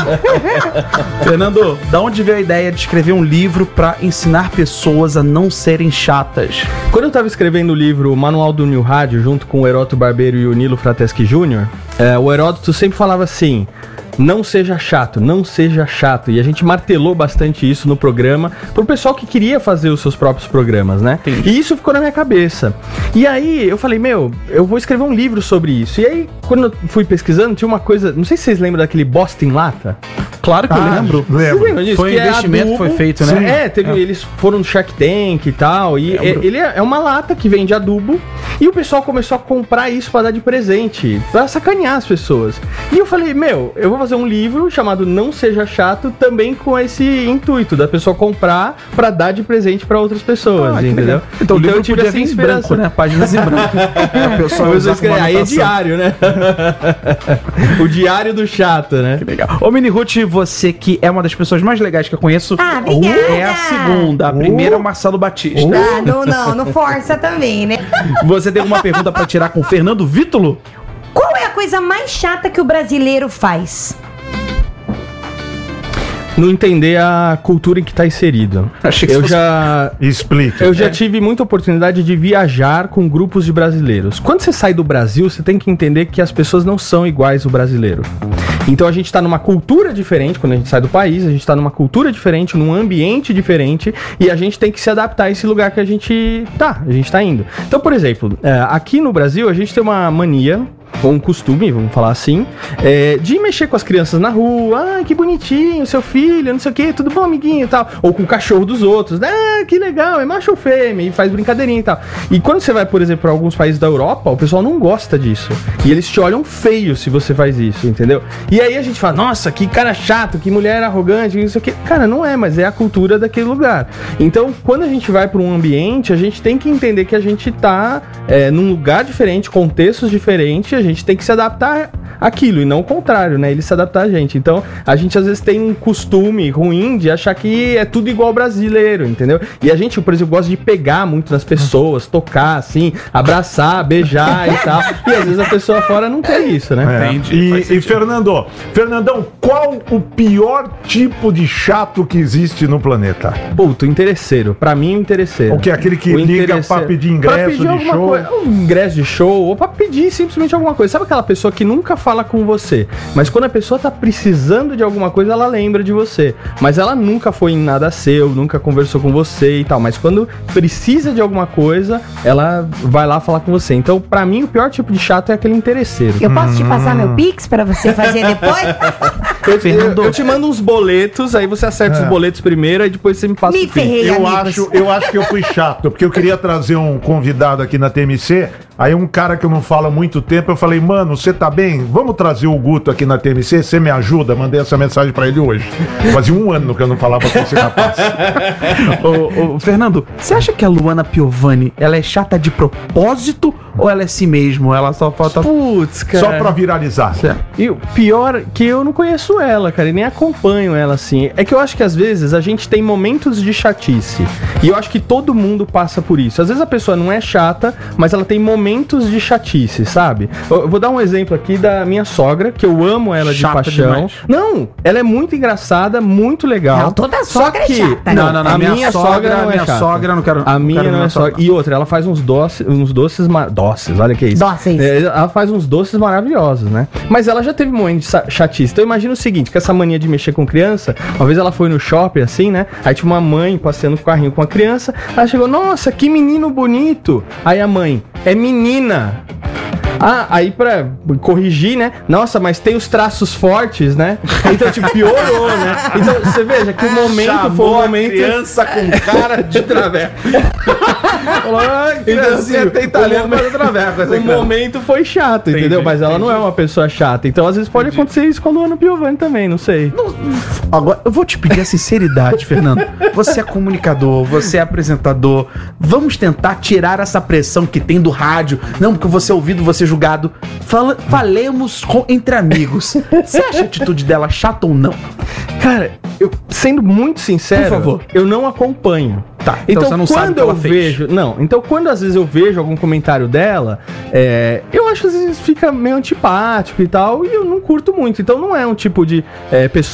Fernando, da onde veio a ideia de escrever um livro pra ensinar pessoas a não serem chatas? Quando eu tava escrevendo o livro Manual do New Rádio, junto com o Heródoto Barbeiro e o Nilo Frateschi Jr., o Heródoto sempre falava assim: não seja chato, não seja chato. E a gente martelou bastante isso no programa pro pessoal que queria fazer os seus próprios programas, né? Entendi. E isso ficou na minha cabeça. E aí eu falei, eu vou escrever um livro sobre isso. E aí, quando eu fui pesquisando, tinha uma coisa... Não sei se vocês lembram daquele Bosta em Lata. Claro que eu lembro. Vocês lembram disso? Foi um investimento que foi feito, né? Eles foram no Shark Tank e tal. E ele é uma lata que vende adubo. E o pessoal começou a comprar isso pra dar de presente, pra sacanear as pessoas. E eu falei, eu vou fazer um livro chamado Não Seja Chato, também com esse intuito da pessoa comprar pra dar de presente pra outras pessoas, entendeu? Então o livro eu tive podia essa vir em branco, né? Páginas em branco. O pessoal aí é diário, né? O diário do chato, né? Que legal. Ô, Mini Ruth, você que é uma das pessoas mais legais que eu conheço, obrigada. É a segunda. A primeira é o Marcelo Batista. Não força também, né? Você tem alguma pergunta pra tirar com o Fernando Vítulo? Qual é a coisa mais chata que o brasileiro faz? Não entender a cultura em que está inserido. Explique. Eu já tive muita oportunidade de viajar com grupos de brasileiros. Quando você sai do Brasil, você tem que entender que as pessoas não são iguais ao brasileiro. Então a gente está numa cultura diferente, quando a gente sai do país, a gente está numa cultura diferente, num ambiente diferente, e a gente tem que se adaptar a esse lugar que a gente tá indo. Então, por exemplo, aqui no Brasil, a gente tem uma mania, ou um costume, vamos falar assim, de mexer com as crianças na rua. Que bonitinho, seu filho, não sei o que, tudo bom, amiguinho e tal. Ou com o cachorro dos outros. Que legal, é macho ou fêmea, e faz brincadeirinha e tal. E quando você vai, por exemplo, para alguns países da Europa, o pessoal não gosta disso. E eles te olham feio se você faz isso, entendeu? E aí a gente fala, nossa, que cara chato, que mulher arrogante, isso aqui. Cara, não é, mas é a cultura daquele lugar. Então, quando a gente vai para um ambiente, a gente tem que entender que a gente tá num lugar diferente, contextos diferentes, a gente tem que se adaptar àquilo, e não o contrário, né? Ele se adaptar a gente. Então, a gente às vezes tem um costume ruim de achar que é tudo igual brasileiro, entendeu? E a gente, por exemplo, gosta de pegar muito nas pessoas, tocar assim, abraçar, beijar e tal. E às vezes a pessoa fora não tem isso, né? E Fernandão, qual o pior tipo de chato que existe no planeta? Puta, o interesseiro. Pra mim, o interesseiro. O que? Aquele que liga pra pedir ingresso de show? Ingresso de show, ou pra pedir simplesmente alguma coisa. Sabe aquela pessoa que nunca fala com você, mas quando a pessoa tá precisando de alguma coisa, ela lembra de você. Mas ela nunca foi em nada seu, nunca conversou com você e tal. Mas quando precisa de alguma coisa, ela vai lá falar com você. Então, pra mim, o pior tipo de chato é aquele interesseiro. Eu posso te passar meu Pix pra você fazer depois? Eu te mando uns boletos, aí você acerta os boletos primeiro, aí depois você me passa o Pix. Eu acho que eu fui chato, porque eu queria trazer um convidado aqui na TMC, aí um cara que eu não falo há muito tempo, eu falei, mano, você tá bem? Vamos trazer o Guto aqui na TMC, você me ajuda? Mandei essa mensagem pra ele hoje. Fazia um ano que eu não falava com esse rapaz. Ô, Fernando, você acha que a Luana Piovani, ela é chata de propósito ou ela é si mesmo? Ela só falta... Putz, cara. Só pra viralizar. E o pior é que eu não conheço ela, cara, e nem acompanho ela assim. É que eu acho que às vezes a gente tem momentos de chatice. E eu acho que todo mundo passa por isso. Às vezes a pessoa não é chata, mas ela tem momentos de chatice, sabe? Eu vou dar um exemplo aqui da minha sogra, que eu amo ela Chata de paixão. demais. Não, ela é muito engraçada, muito legal. Não, toda sogra é chata. Não, a minha sogra não é chata. Sogra, não quero. A minha não é sogra. E outra, ela faz uns doces, olha que é isso. Doces. Ela faz uns doces maravilhosos, né? Mas ela já teve um momento de chatice. Então imagina o seguinte, que essa mania de mexer com criança, uma vez ela foi no shopping, assim, né? Aí tinha uma mãe passeando com o carrinho com a criança, ela chegou, nossa, que menino bonito. Aí a mãe, é menina. Aí pra corrigir, né? Nossa, mas tem os traços fortes, né? Então, tipo, piorou, né? Então, você veja que o momento foi um momento... criança com cara de traveco. Então, assim, tem talento, mas é traveco. O momento foi chato, entendeu? Mas ela não é uma pessoa chata. Então, às vezes, pode acontecer isso com a Luana Piovani também, não sei. Agora, eu vou te pedir a sinceridade, Fernando. Você é comunicador, você é apresentador. Vamos tentar tirar essa pressão que tem do rádio. Não, porque você é ouvido, você é julgado. Falemos entre amigos. Você acha a atitude dela chata ou não? Cara, eu, sendo muito sincero, por favor, eu não acompanho. Tá, então você não sabe o que ela fez. Então quando às vezes eu vejo algum comentário dela, eu acho que às vezes fica meio antipático e tal, e eu não curto muito. Então não é um tipo de pessoa